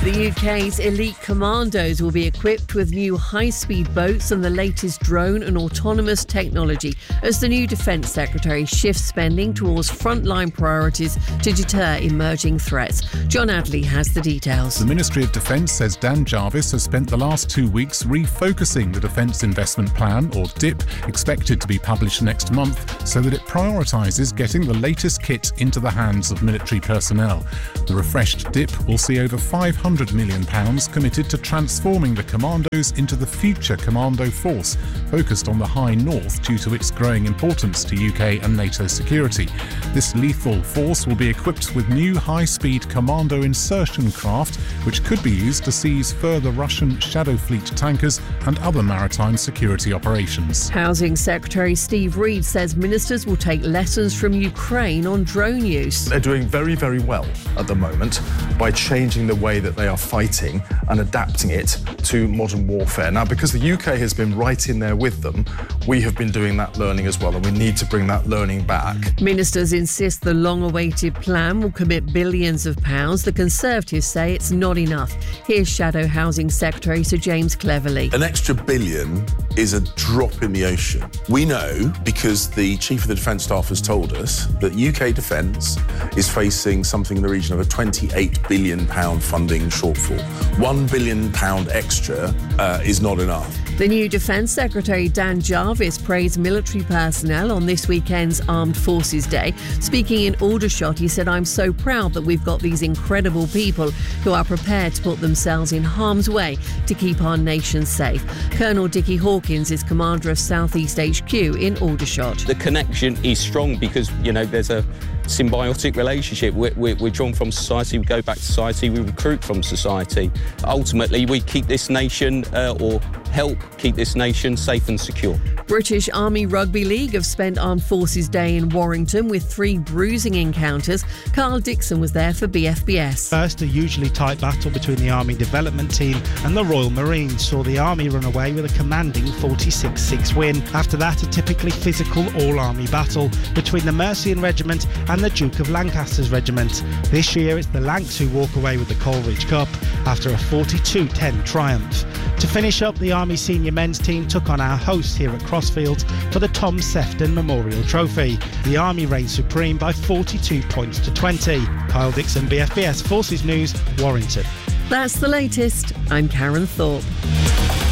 The UK's elite commandos will be equipped with new high-speed boats and the latest drone and autonomous technology as the new Defence Secretary shifts spending towards frontline priorities to deter emerging threats. John Adley has the details. The Ministry of Defence says Dan Jarvis has spent the last 2 weeks refocusing the Defence Investment Plan, or DIP, expected to be published next month, so that it prioritises getting the latest kit into the hands of military personnel. The refreshed DIP will see over £500 million committed to transforming the commandos into the future commando force, focused on the High North due to its growing importance to UK and NATO security. This lethal force will be equipped with new high-speed commando insertion craft, which could be used to seize further Russian Shadow Fleet tankers and other maritime security operations. Housing Secretary Steve Reed says ministers will take lessons from Ukraine on drone use. They're doing very, very well at the moment by changing the way that they are fighting and adapting it to modern warfare. Now, because the UK has been right in there with them, we have been doing that learning as well, and we need to bring that learning back. Ministers insist the long-awaited plan will commit billions of pounds. The Conservatives say it's not enough. Here's Shadow Housing Secretary Sir James Cleverly. An extra billion is a drop in the ocean. We know, because the Chief of the Defence Staff has told us, that UK Defence is facing something in the region of a £28 billion funding shortfall. £1 billion extra is not enough. The new Defence Secretary Dan Jarvis praised military personnel on this weekend's Armed Forces Day. Speaking in Aldershot, he said, "I'm so proud that we've got these incredible people who are prepared to put themselves in harm's way to keep our nation safe." Colonel Dickie Hawkins is commander of South East HQ in Aldershot. The connection is strong because, there's a symbiotic relationship. We're drawn from society, we go back to society, we recruit from society. Ultimately, we keep this nation or help keep this nation safe and secure. British Army Rugby League have spent Armed Forces Day in Warrington with 3 bruising encounters. Carl Dixon was there for BFBS. First, a usually tight battle between the Army Development Team and the Royal Marines saw the Army run away with a commanding 46-6 win. After that, a typically physical all-Army battle between the Mercian Regiment and the Duke of Lancaster's Regiment. This year, it's the Lancs who walk away with the Coleridge Cup after a 42-10 triumph. To finish up, the Army senior men's team took on our hosts here at Crossfields for the Tom Sefton Memorial Trophy. The Army reigned supreme by 42 points to 20. Kyle Dixon, BFBS Forces News, Warrington. That's the latest. I'm Karen Thorpe.